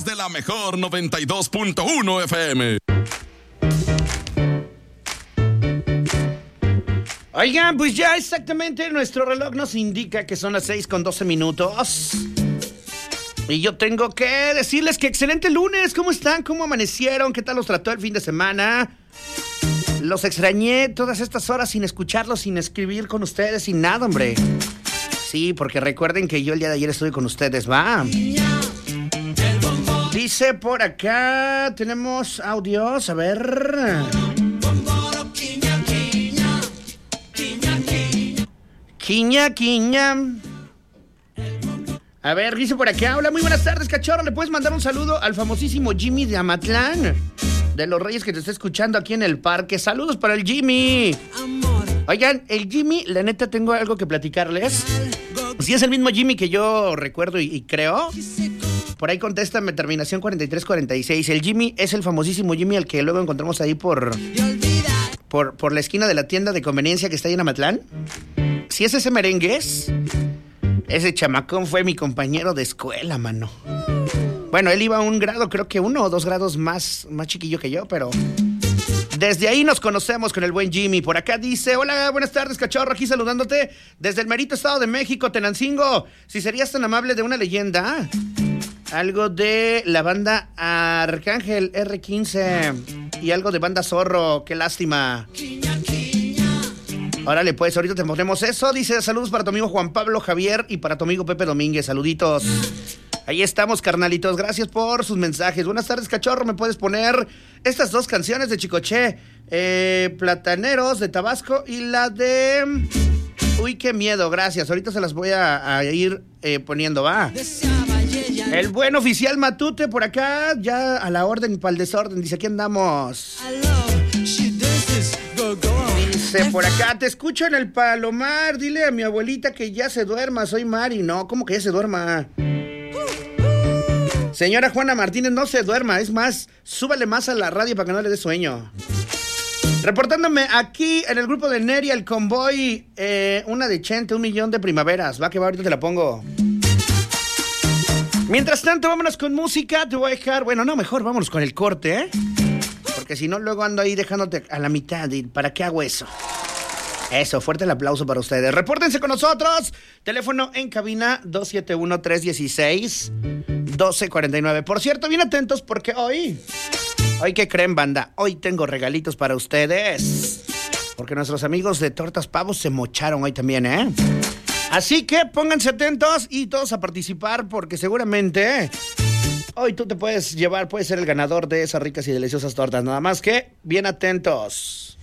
de la mejor 92.1 FM. Oigan, pues ya exactamente nuestro reloj nos indica que son las 6:12. Y yo tengo que decirles que excelente lunes. ¿Cómo están? ¿Cómo amanecieron? ¿Qué tal los trató el fin de semana? Los extrañé todas estas horas sin escucharlos, sin escribir con ustedes, sin nada, hombre. Sí, porque recuerden que yo el día de ayer estuve con ustedes, ¿va? Dice por acá, tenemos audios, a ver. Quiña. A ver, dice por acá, hola, muy buenas tardes, cachorro. ¿Le puedes mandar un saludo al famosísimo Jimmy de Amatlán? De los Reyes, que te está escuchando aquí en el parque. Saludos para el Jimmy. Oigan, el Jimmy, la neta, tengo algo que platicarles. Si es el mismo Jimmy que yo recuerdo y creo, por ahí contéstame, terminación 4346. El Jimmy es el famosísimo Jimmy al que luego encontramos ahí por la esquina de la tienda de conveniencia que está ahí en Amatlán. Si es ese merengues, ese chamacón fue mi compañero de escuela, mano. Bueno, él iba a un grado, creo que 1 o 2 grados más chiquillo que yo, pero desde ahí nos conocemos con el buen Jimmy. Por acá dice, hola, buenas tardes, cachorro, aquí saludándote desde el merito Estado de México, Tenancingo. Si serías tan amable de una leyenda, algo de la banda Arcángel R15 y algo de banda Zorro, qué lástima. Órale, pues, ahorita te ponemos eso. Dice, saludos para tu amigo Juan Pablo Javier y para tu amigo Pepe Domínguez. Saluditos. Ahí estamos, carnalitos. Gracias por sus mensajes. Buenas tardes, cachorro. ¿Me puedes poner estas 2 canciones de Chicoche? Plataneros de Tabasco y la de... Uy, qué miedo. Gracias. Ahorita se las voy a ir poniendo, va. El buen oficial Matute por acá. Ya a la orden para el desorden. Dice, aquí andamos. Dice por acá, te escucho en el Palomar, dile a mi abuelita que ya se duerma, soy Mari. No, ¿cómo que ya se duerma? Señora Juana Martínez, no se duerma, es más, súbale más a la radio para que no le dé sueño. Reportándome aquí en el grupo de Neria, el convoy, una de Chente, 1 millón de primaveras, va que va, ahorita te la pongo. Mientras tanto, vámonos con música, te voy a dejar, bueno, no, mejor vámonos con el corte, ¿eh? Porque si no, luego ando ahí dejándote a la mitad. ¿Y para qué hago eso? Eso, fuerte el aplauso para ustedes. Repórtense con nosotros. Teléfono en cabina 271-316-1249. Por cierto, bien atentos porque hoy, ¿qué creen, banda? Hoy tengo regalitos para ustedes. Porque nuestros amigos de Tortas Pavos se mocharon hoy también, ¿eh? Así que pónganse atentos y todos a participar porque seguramente... Hoy tú te puedes llevar, puedes ser el ganador de esas ricas y deliciosas tortas. Nada más que bien atentos.